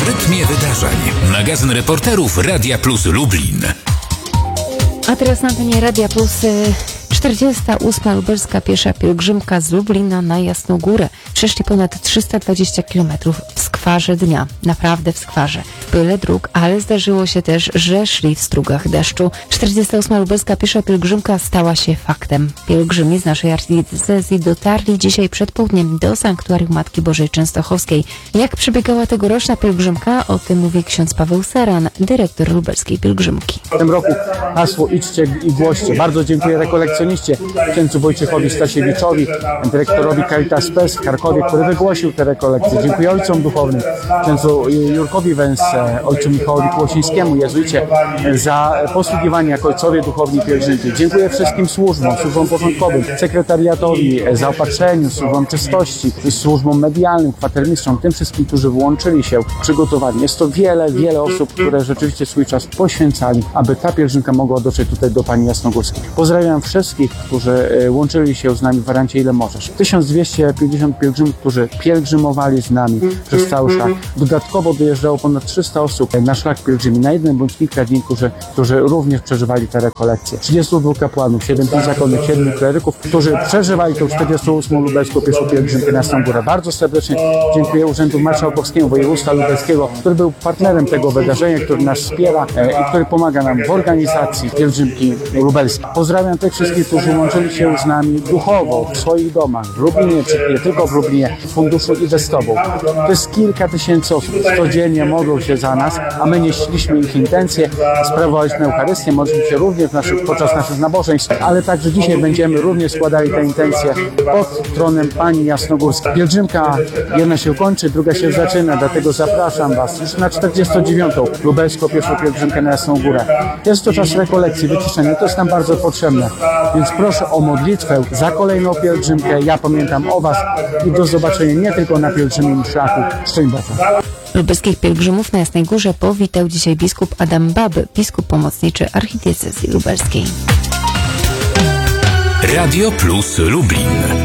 W rytmie wydarzeń. Magazyn reporterów Radia Plus Lublin. A teraz na antenie Radia Plus 48. lubelska piesza pielgrzymka z Lublina na Jasną Górę. Przeszli ponad 320 km w skwarze dnia. Naprawdę w skwarze. W pyle dróg, ale zdarzyło się też, że szli w strugach deszczu. 48. lubelska piesza pielgrzymka stała się faktem. Pielgrzymi z naszej archidiecezji dotarli dzisiaj przed południem do Sanktuarium Matki Bożej Częstochowskiej. Jak przebiegała tegoroczna pielgrzymka? O tym mówi ksiądz Paweł Seran, dyrektor lubelskiej pielgrzymki. W tym roku hasło idźcie i głoście. Bardzo dziękuję rekolekcjoniście księdzu Wojciechowi Stasiewiczowi, dyrektorowi Caritas Pest w Charkowie, który wygłosił te rekolekcje. Dziękuję ojcom duchownym, księdzu Jurkowi Węsce, ojcu Michałowi Kłosińskiemu, jezuicie, za posługiwanie jako ojcowie duchowni pielgrzymki. Dziękuję wszystkim służbom porządkowym, sekretariatowi, zaopatrzeniu, służbom czystości, służbom medialnym, kwatermistrzom, tym wszystkim, którzy włączyli się w przygotowanie. Jest to wiele osób, które rzeczywiście swój czas poświęcali, aby ta pielgrzymka mogła dotrzeć tutaj do Pani Jasnogórskiej. Pozdrawiam wszystkich, którzy łączyli się z nami w wariancie Ile Możesz. 1250 pielgrzymów, którzy pielgrzymowali z nami przez cały szlak. Dodatkowo dojeżdżało ponad 300 osób na szlak pielgrzymi, na jeden bądź kilka dni, którzy również przeżywali te rekolekcje. 32 kapłanów, 7 zakonnych, 7 kleryków, którzy przeżywali tę 48. lubelską pieszą pielgrzymkę na Jasną Górę. Bardzo serdecznie dziękuję Urzędu Marszałkowskiego Województwa Lubelskiego, który był partnerem tego wydarzenia, który nas wspiera i który pomaga nam w organizacji pielgrzymki lubelskiej. Pozdrawiam tych wszystkich, którzy łączyli się z nami duchowo w swoich domach, w Lublinie, czy nie tylko w Lublinie, w funduszu Iwestową. To jest kilka tysięcy osób, codziennie modlą się za nas, a my nieśliśmy ich intencje, sprawowaliśmy Eucharystię, modliliśmy się również podczas naszych nabożeństw, ale także dzisiaj będziemy również składali te intencje pod tronem Pani Jasnogórskiej. Pielgrzymka jedna się kończy, druga się zaczyna, dlatego zapraszam Was już na 49. lubelską pieszą pielgrzymkę na Jasną Górę. Jest to czas rekolekcji, wyciszenia, to jest nam bardzo potrzebne, więc proszę o modlitwę za kolejną pielgrzymkę. Ja pamiętam o Was i do zobaczenia nie tylko na pielgrzymim szlaku Szczębata. Lubelskich pielgrzymów na Jasnej Górze powitał dzisiaj biskup Adam Baby, biskup pomocniczy archidiecezji lubelskiej. Radio Plus Lublin.